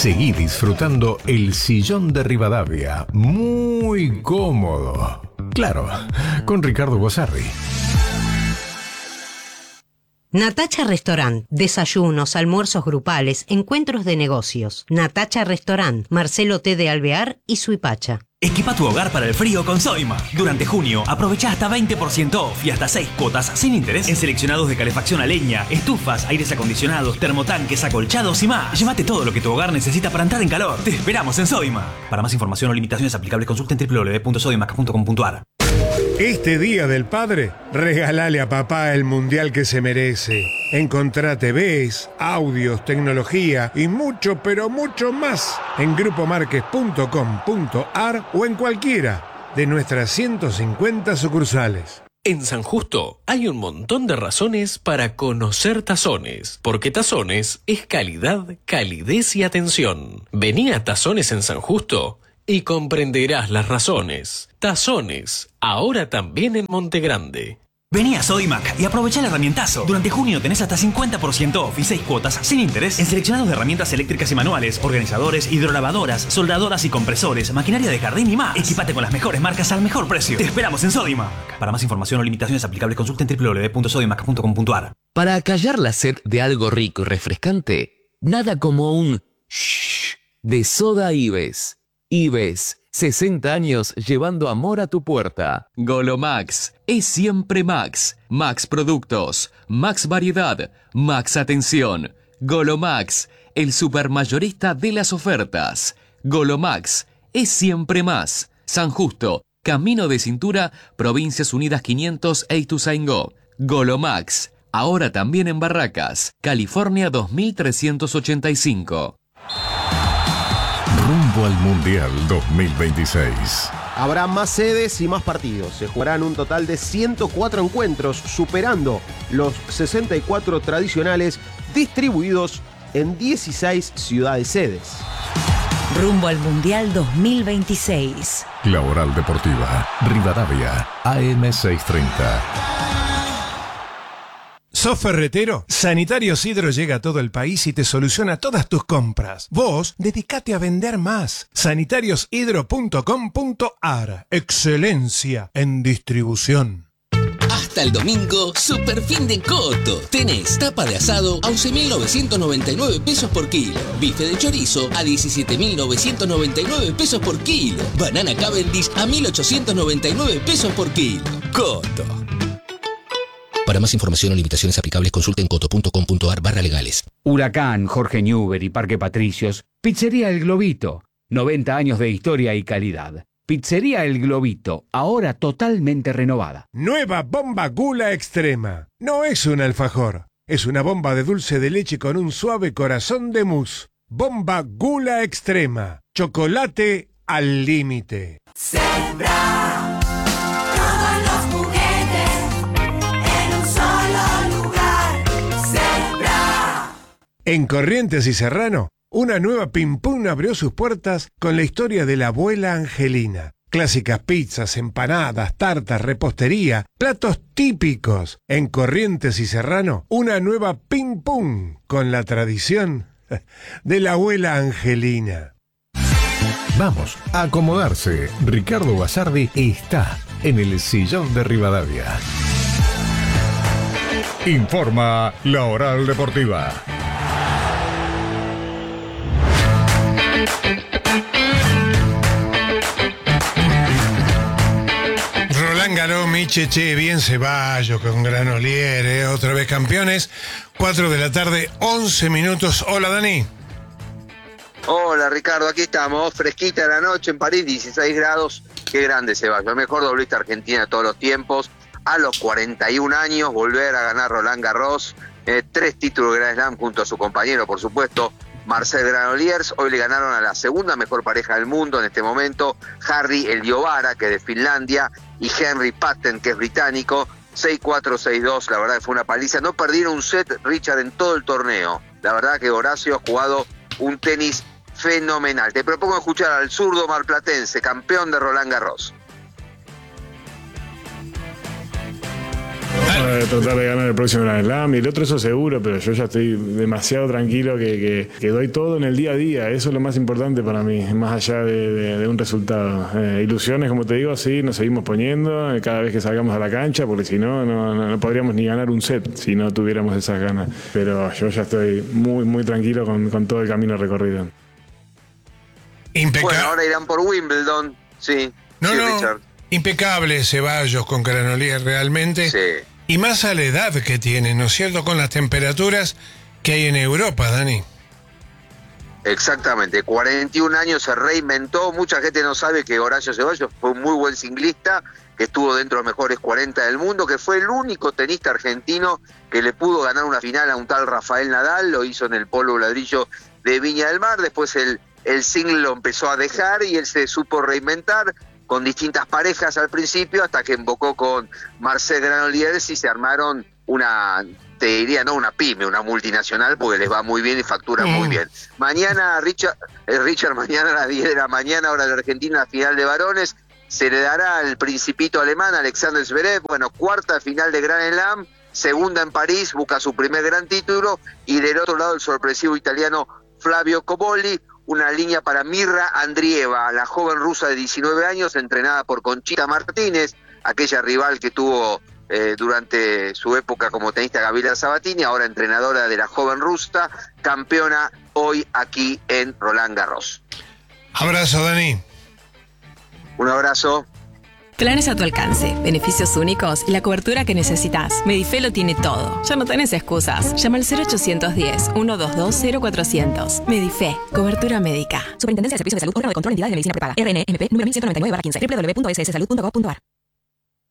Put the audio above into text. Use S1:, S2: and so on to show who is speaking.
S1: Seguí disfrutando el sillón de Rivadavia, muy cómodo. Claro, con Ricardo Guasarri.
S2: Natacha Restaurant, desayunos, almuerzos grupales, encuentros de negocios. Natacha Restaurant, Marcelo T. de Alvear y Suipacha.
S3: Equipa tu hogar para el frío con Sodimac. Durante junio, aprovecha hasta 20% off y hasta 6 cuotas sin interés en seleccionados de calefacción a leña, estufas, aires acondicionados, termotanques, acolchados y más. Llévate todo lo que tu hogar necesita para entrar en calor. Te esperamos en Sodimac. Para más información o limitaciones aplicables, consulten www.sodimac.com.ar.
S4: Este Día del Padre, regálale a papá el mundial que se merece. Encontrá TVs, audios, tecnología y mucho, pero mucho más en grupomarques.com.ar o en cualquiera de nuestras 150 sucursales.
S5: En San Justo hay un montón de razones para conocer Tazones, porque Tazones es calidad, calidez y atención. Vení a Tazones en San Justo y comprenderás las razones. Tazones, ahora también en Monte Grande.
S3: Vení a Sodimac y aprovecha el herramientazo. Durante junio tenés hasta 50% off y 6 cuotas sin interés en seleccionados de herramientas eléctricas y manuales, organizadores, hidrolavadoras, soldadoras y compresores, maquinaria de jardín y más. Equipate con las mejores marcas al mejor precio. Te esperamos en Sodimac. Para más información o limitaciones aplicables, consulten www.sodimac.com.ar.
S6: Para callar la sed de algo rico y refrescante, nada como un shh de Soda Ives. Ives, 60 años llevando amor a tu puerta. Golomax, es siempre Max. Max Productos, Max Variedad, Max Atención. Golomax, el supermayorista de las ofertas. Golomax, es siempre más. San Justo, Camino de Cintura, Provincias Unidas 500 e Ituzaingó. Golomax, ahora también en Barracas, California 2385.
S1: Rumbo al Mundial 2026.
S7: Habrá más sedes y más partidos. Se jugarán un total de 104 encuentros, superando los 64 tradicionales distribuidos en 16 ciudades sedes.
S8: Rumbo al Mundial 2026.
S1: La Oral Deportiva, Rivadavia, AM630.
S4: ¿Sos ferretero? Sanitarios Hidro llega a todo el país y te soluciona todas tus compras. Vos, dedicate a vender más. SanitariosHidro.com.ar. Excelencia en distribución.
S9: Hasta el domingo, super fin de Coto. Tenés tapa de asado a 11.999 pesos por kilo. Bife de chorizo a 17.999 pesos por kilo. Banana Cavendish a 1.899 pesos por kilo. Coto. Para más información o limitaciones aplicables, consulten coto.com.ar/legales.
S10: Huracán, Jorge Newbery y Parque Patricios. Pizzería El Globito. 90 años de historia y calidad. Pizzería El Globito, ahora totalmente renovada.
S4: Nueva bomba Gula Extrema. No es un alfajor, es una bomba de dulce de leche con un suave corazón de mousse. Bomba Gula Extrema. Chocolate al límite.
S11: Sembra todos los juguetes en un solo lugar. Sembra.
S4: En Corrientes y Serrano, una nueva Pim Pum abrió sus puertas con la historia de la abuela Angelina. Clásicas pizzas, empanadas, tartas, repostería, platos típicos. En Corrientes y Serrano, una nueva Pim Pum con la tradición de la abuela Angelina.
S1: Vamos a acomodarse. Ricardo Guasardi está en el sillón de Rivadavia. Informa La Oral Deportiva.
S4: Roland ganó Micheche, bien Ceballos con Granolier, otra vez campeones. 4 de la tarde, 11 minutos. Hola, Dani.
S12: Hola, Ricardo, aquí estamos. Fresquita la noche en París, 16 grados. Qué grande Ceballos, el mejor doblista argentino de todos los tiempos. A los 41 años, volver a ganar Roland Garros. 3 títulos de Grand Slam junto a su compañero, por supuesto, Marcel Granollers. Hoy le ganaron a la segunda mejor pareja del mundo en este momento, Harry Eliovara, que es de Finlandia, y Henry Patton, que es británico. 6-4, 6-2, la verdad que fue una paliza. No perdieron un set, Richard, en todo el torneo. La verdad que Horacio ha jugado un tenis fenomenal. Te propongo escuchar al zurdo marplatense, campeón de Roland Garros.
S13: Tratar de ganar el próximo Grand Slam y el otro, eso seguro, pero yo ya estoy demasiado tranquilo que doy todo en el día a día. Eso es lo más importante para mí, más allá de un resultado. Ilusiones, como te digo, sí, nos seguimos poniendo cada vez que salgamos a la cancha, porque si no, no podríamos ni ganar un set si no tuviéramos esas ganas. Pero yo ya estoy muy, muy tranquilo con todo el camino recorrido.
S12: Bueno, ahora irán por Wimbledon, sí. Richard.
S4: Impecable Ceballos con Granollers realmente.
S12: Sí.
S4: Y más a la edad que tiene, ¿no es cierto? Con las temperaturas que hay en Europa, Dani.
S12: Exactamente, 41 años se reinventó. Mucha gente no sabe que Horacio Ceballos fue un muy buen singlista, que estuvo dentro de los mejores 40 del mundo, que fue el único tenista argentino que le pudo ganar una final a un tal Rafael Nadal. Lo hizo en el Polvo Ladrillo de Viña del Mar. Después el single lo empezó a dejar y él se supo reinventar con distintas parejas al principio, hasta que embocó con Marcel Granollers y se armaron una, te diría, no una pyme, una multinacional, porque les va muy bien y facturan muy bien. Mañana, Richard, mañana a las 10 de la mañana, hora de Argentina, la final de varones, se le dará al principito alemán Alexander Zverev, cuarta final de Grand Slam, segunda en París, busca su primer gran título, y del otro lado el sorpresivo italiano Flavio Cobolli. Una línea para Mirra Andrieva, la joven rusa de 19 años, entrenada por Conchita Martínez, aquella rival que tuvo durante su época como tenista Gabriela Sabatini, ahora entrenadora de la joven rusa, campeona hoy aquí en Roland Garros.
S4: Abrazo, Dani.
S12: Un abrazo.
S14: Planes a tu alcance, beneficios únicos y la cobertura que necesitas. Medife lo tiene todo. Ya no tenés excusas. Llama al 0810-122-0400. Medife, cobertura médica.
S15: Superintendencia de Servicios de Salud, órgano de control, entidades de medicina prepaga. RNMP número 1199/15. www.sssalud.gov.ar.